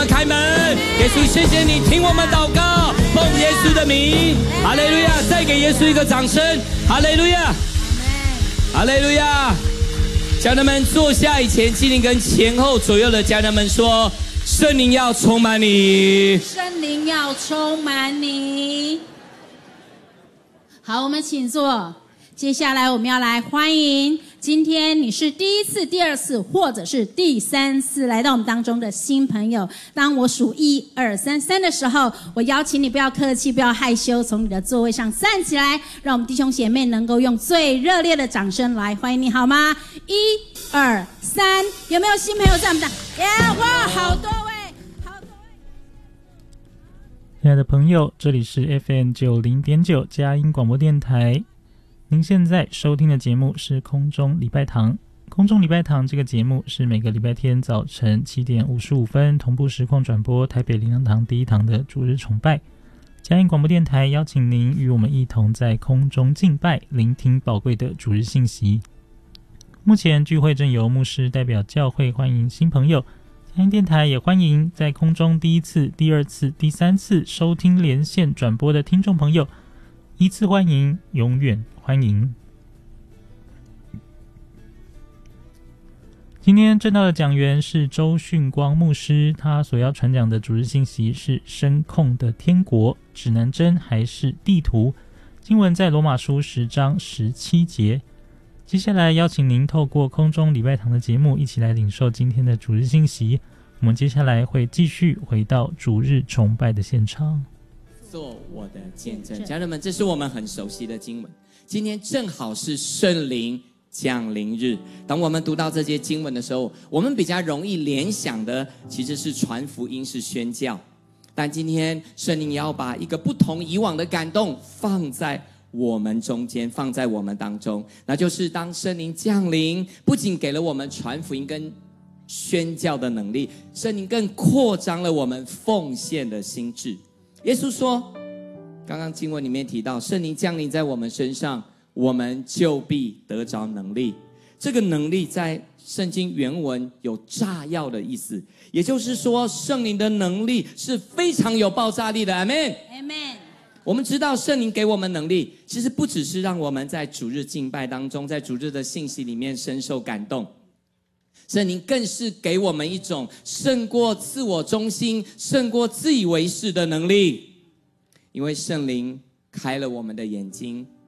们开门。耶稣，谢谢你听我们祷告，奉耶稣的名，哈利路亚！再给耶稣一个掌声，哈利路亚，哈利路亚！家人们坐下以前，请你跟前后左右的家人们说：圣灵要充满你， 圣灵要充满你。好，我们请坐。接下来我们要来欢迎今天你是第一次、第二次或者是第三次来到我们当中的新朋友。当我数1、2、3、3的时候，我邀请你不要客气，不要害羞，从你的座位上站起来，让我们弟兄姐妹能够用最热烈的掌声来欢迎你，好吗？1、2、3，有没有新朋友在我们的？哇，好多位，好多位！ 亲爱的朋友，这里是 FM90.9 佳音广播电台。您现在收听的节目是空中礼拜堂。空中礼拜堂这个节目是每个礼拜天早晨7点55分同步实况转播台北灵粮堂第一堂的主日崇拜。佳音广播电台邀请您与我们一同在空中敬拜，聆听宝贵的主日信息。目前聚会正由牧师代表教会欢迎新朋友，佳音电台也欢迎在空中第一次、第二次、第三次收听连线转播的听众朋友，一次欢迎，永远欢迎。今天正道的讲员是周训光牧师，他所要传讲的主日信息是声控的天国，指南针还是地图？经文在罗马书10章17节。接下来邀请您透过空中礼拜堂的节目一起来领受今天的主日信息。我们接下来会继续回到主日崇拜的现场。 做我的见证。家人们，这是我们很熟悉的经文，今天正好是圣灵降临日。当我们读到这些经文的时候，我们比较容易联想的其实是传福音，是宣教。但今天圣灵也要把一个不同以往的感动放在我们中间，放在我们当中，那就是当圣灵降临，不仅给了我们传福音跟宣教的能力，圣灵更扩张了我们奉献的心智。耶稣说，刚刚经文里面提到，圣灵降临在我们身上，我们就必得着能力。这个能力在圣经原文有炸药的意思，也就是说圣灵的能力是非常有爆炸力的。阿们， 阿们。 我们知道圣灵给我们能力，其实不只是让我们在主日敬拜当中，在主日的信息里面深受感动，圣灵更是给我们一种胜过自我中心、胜过自以为是的能力。因为圣灵开了我们的眼睛，